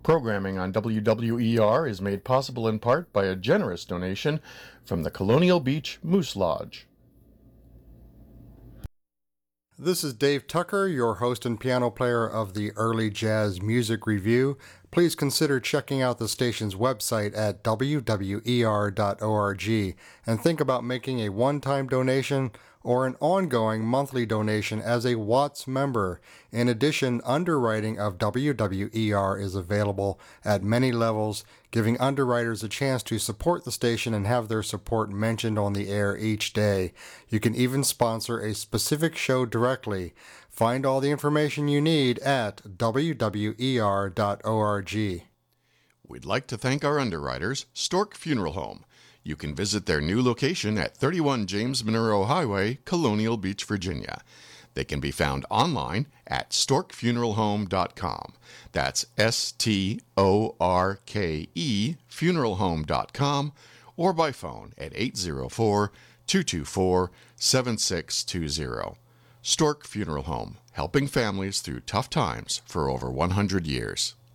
Programming on WWER is made possible in part by a generous donation from the Colonial Beach Moose Lodge. This is Dave Tucker, your host and piano player of the Early Jazz Music Review. Please consider checking out the station's website at wwer.org and think about making a one-time donation or an ongoing monthly donation as a Watts member. In addition, underwriting of WWER is available at many levels, giving underwriters a chance to support the station and have their support mentioned on the air each day. You can even sponsor a specific show directly. Find all the information you need at wwer.org. We'd like to thank our underwriters, Stork Funeral Home. You can visit their new location at 31 James Monroe Highway, Colonial Beach, Virginia. They can be found online at storkfuneralhome.com. That's STORKE funeralhome.com, or by phone at 804-224-7620. Stork Funeral Home, helping families through tough times for over 100 years.